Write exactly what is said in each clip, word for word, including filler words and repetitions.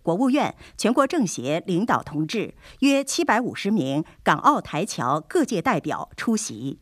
国务院、全国政协领导同志约七百五十名港澳台侨各界代表出席。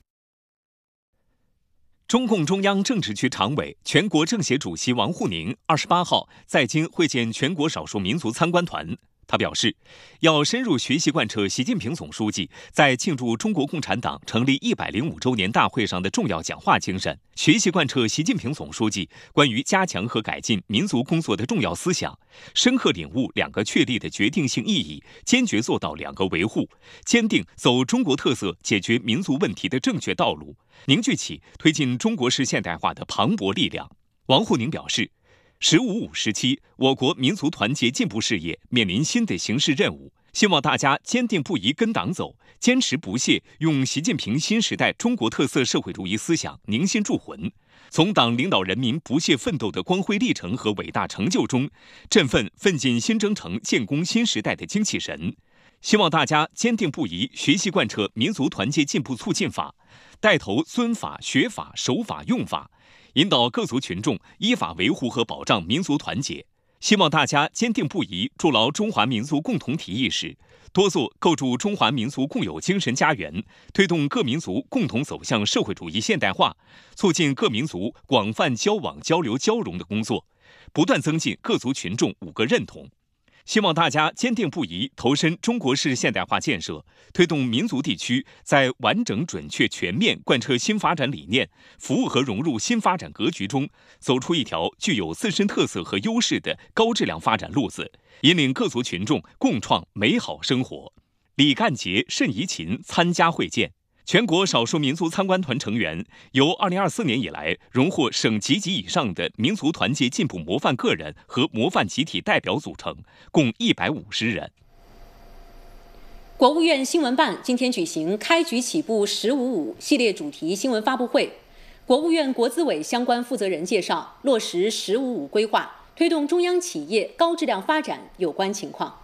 中共中央政治局常委、全国政协主席王沪宁二十八号在京会见全国少数民族参观团。他表示，要深入学习贯彻习近平总书记在庆祝中国共产党成立一百零五周年大会上的重要讲话精神，学习贯彻习近平总书记关于加强和改进民族工作的重要思想，深刻领悟两个确立的决定性意义，坚决做到两个维护，坚定走中国特色解决民族问题的正确道路，凝聚起推进中国式现代化的磅礴力量。王沪宁表示，十五五时期，我国民族团结进步事业面临新的形势任务，希望大家坚定不移跟党走，坚持不懈用习近平新时代中国特色社会主义思想凝心铸魂，从党领导人民不懈奋斗的光辉历程和伟大成就中，振奋奋进新征程、建功新时代的精气神。希望大家坚定不移学习贯彻民族团结进步促进法，带头尊法、学法、守法、用法，引导各族群众依法维护和保障民族团结。希望大家坚定不移筑牢中华民族共同体意识，多做构筑中华民族共有精神家园，推动各民族共同走向社会主义现代化，促进各民族广泛交往交流交融的工作，不断增进各族群众五个认同。希望大家坚定不移投身中国式现代化建设，推动民族地区在完整、准确、全面贯彻新发展理念，服务和融入新发展格局中，走出一条具有自身特色和优势的高质量发展路子，引领各族群众共创美好生活。李干杰、谌贻琴参加会见。全国少数民族参观团成员由二零二四年以来荣获省级及以上的民族团结进步模范个人和模范集体代表组成，共一百五十人。 国务院新闻办今天举行开局起步“十五五”系列主题新闻发布会，国务院国资委相关负责人介绍落实“十五五”规划，推动中央企业高质量发展有关情况。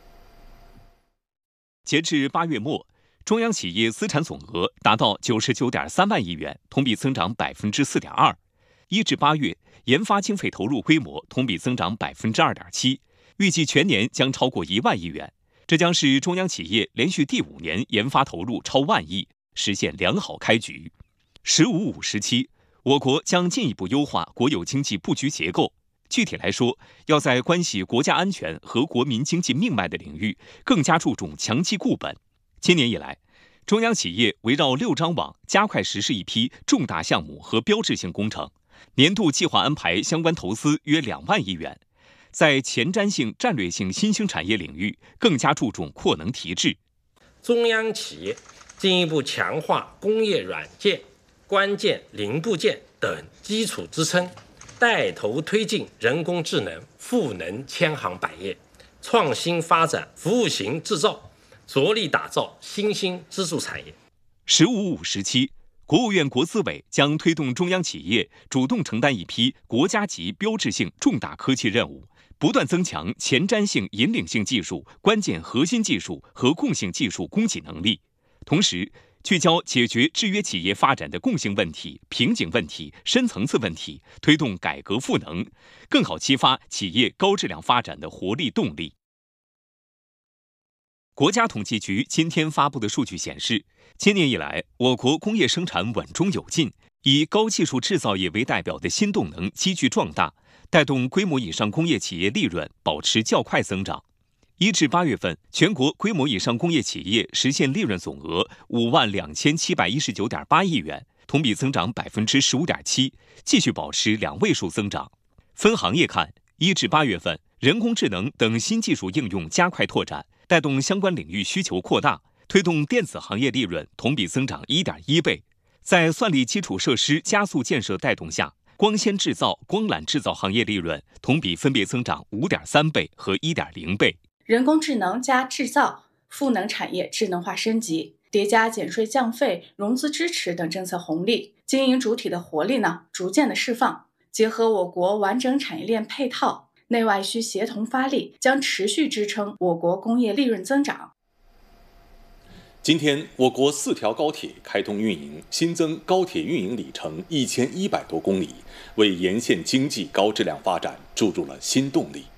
截至八月末，中央企业资产总额达到九十九点三万亿元，同比增长百分之四点二。一至八月，研发经费投入规模同比增长百分之二点七，预计全年将超过一万亿元。这将是中央企业连续第五年研发投入超万亿，实现良好开局。十五五时期，我国将进一步优化国有经济布局结构。具体来说，要在关系国家安全和国民经济命脉的领域，更加注重强基固本。今年以来，中央企业围绕六张网加快实施一批重大项目和标志性工程，年度计划安排相关投资约两万亿元，在前瞻性、战略性新兴产业领域更加注重扩能提质。 中央企业进一步强化工业软件、关键零部件等基础支撑，带头推进人工智能赋能千行百业，创新发展服务型制造，着力打造新兴支柱产业。 十五五时期，国务院国资委将推动中央企业主动承担一批国家级标志性重大科技任务，不断增强前瞻性引领性技术、关键核心技术和共性技术供给能力，同时聚焦解决制约企业发展的共性问题、瓶颈问题、深层次问题，推动改革赋能，更好激发企业高质量发展的活力动力。国家统计局今天发布的数据显示，今年以来，我国工业生产稳中有进，以高技术制造业为代表的新动能积聚壮大，带动规模以上工业企业利润保持较快增长。一至八月份，全国规模以上工业企业实现利润总额五万两千七百一十九点八亿元，同比增长百分之十五点七，继续保持两位数增长。分行业看，一至八月份，人工智能等新技术应用加快拓展，带动相关领域需求扩大，推动电子行业利润同比增长一点一倍。在算力基础设施加速建设带动下，光纤制造、光缆制造行业利润同比分别增长五点三倍和一点零倍。 人工智能加制造、赋能产业智能化升级，叠加减税降费、融资支持等政策红利，经营主体的活力呢逐渐的释放。结合我国完整产业链配套，内外需协同发力，将持续支撑我国工业利润增长。 今天，我国四条高铁开通运营，新增高铁运营里程一千一百多公里，为沿线经济高质量发展注入了新动力。